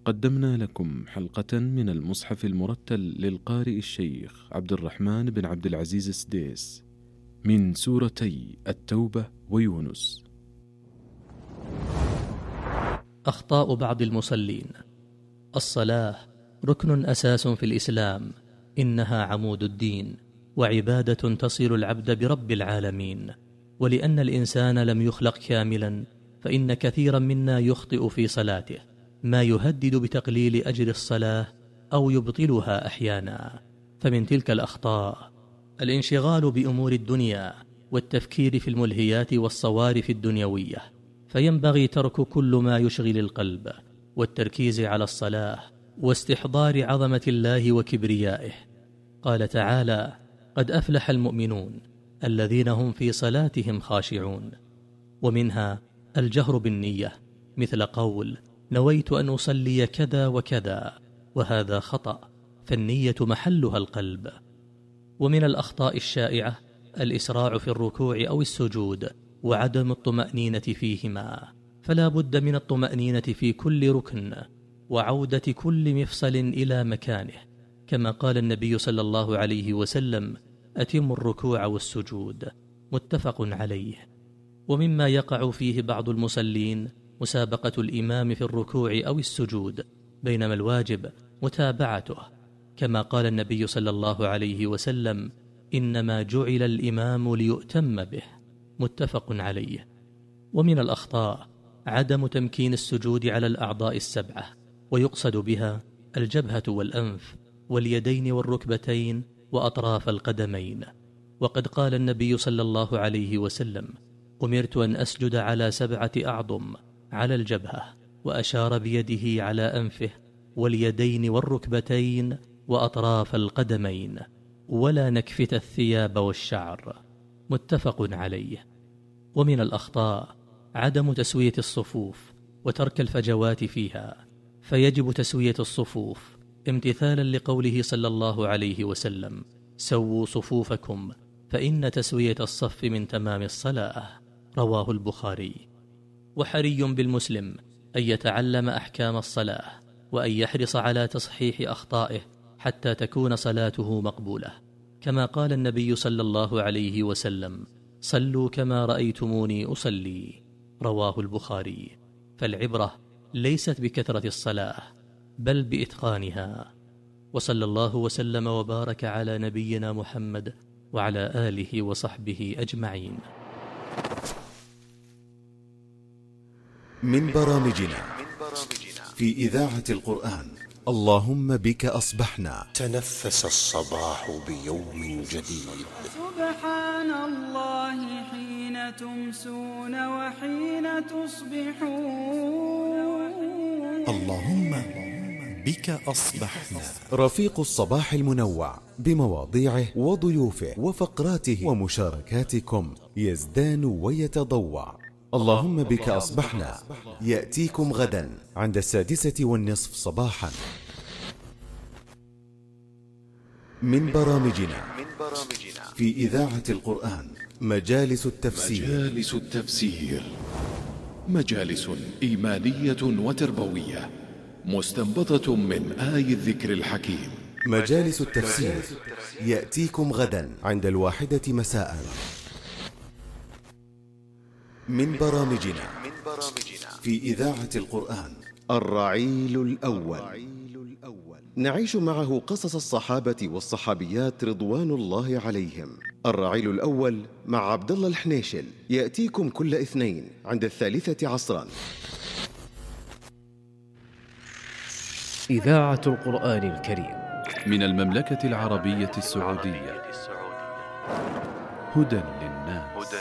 قدمنا لكم حلقة من المصحف المرتل للقارئ الشيخ عبد الرحمن بن عبد العزيز السديس من سورتي التوبة ويونس. أخطاء بعض المصلين. الصلاة ركن أساس في الإسلام، إنها عمود الدين وعبادة تصل العبد برب العالمين. ولأن الإنسان لم يخلق كاملا، فإن كثيرا منا يخطئ في صلاته ما يهدد بتقليل أجر الصلاة أو يبطلها أحيانا. فمن تلك الأخطاء الانشغال بأمور الدنيا والتفكير في الملهيات والصوارف الدنيوية، فينبغي ترك كل ما يشغل القلب والتركيز على الصلاة واستحضار عظمة الله وكبريائه. قال تعالى: قد أفلح المؤمنون الذين هم في صلاتهم خاشعون. ومنها الجهر بالنية، مثل قول: نويت أن أصلي كذا وكذا، وهذا خطأ، فالنية محلها القلب. ومن الأخطاء الشائعة الإسراع في الركوع أو السجود وعدم الطمأنينة فيهما، فلا بد من الطمأنينة في كل ركن وعودة كل مفصل إلى مكانه، كما قال النبي صلى الله عليه وسلم: أتموا الركوع والسجود، متفق عليه. ومما يقع فيه بعض المصلين مسابقة الإمام في الركوع أو السجود، بينما الواجب متابعته، كما قال النبي صلى الله عليه وسلم: إنما جعل الإمام ليؤتم به، متفق عليه. ومن الأخطاء عدم تمكين السجود على الأعضاء السبعة، ويقصد بها الجبهة والأنف واليدين والركبتين وأطراف القدمين. وقد قال النبي صلى الله عليه وسلم: أمرت أن أسجد على 7 أعظم، على الجبهة، وأشار بيده على أنفه واليدين والركبتين وأطراف القدمين، ولا نكفت الثياب والشعر، متفق عليه. ومن الأخطاء عدم تسوية الصفوف وترك الفجوات فيها، فيجب تسوية الصفوف امتثالا لقوله صلى الله عليه وسلم: سووا صفوفكم فإن تسوية الصف من تمام الصلاة، رواه البخاري. وحري بالمسلم أن يتعلم أحكام الصلاة وأن يحرص على تصحيح أخطائه حتى تكون صلاته مقبولة، كما قال النبي صلى الله عليه وسلم: صلوا كما رأيتموني أصلي، رواه البخاري. فالعبرة ليست بكثرة الصلاة بل بإتقانها. وصلى الله وسلم وبارك على نبينا محمد وعلى آله وصحبه أجمعين. من برامجنا في إذاعة القرآن: اللهم بك أصبحنا. تنفس الصباح بيوم جديد. سبحان الله حين تمسون وحين تصبحون. اللهم بك أصبحنا. رفيق الصباح المنوع بمواضيعه وضيوفه وفقراته ومشاركاتكم يزدان ويتضوع. اللهم بك أصبحنا يأتيكم غدا عند 6:30 صباحا. من برامجنا في إذاعة القرآن: مجالس التفسير. مجالس إيمانية وتربوية مستنبطة من آي الذكر الحكيم. مجالس التفسير يأتيكم غدا عند 1 مساء. من برامجنا في إذاعة القرآن: الرعيل الأول. نعيش معه قصص الصحابة والصحابيات رضوان الله عليهم. الرعيل الأول مع عبد الله الحنيشل يأتيكم كل اثنين عند 3 عصرا. إذاعة القرآن الكريم من المملكة العربية السعودية. هدى للناس.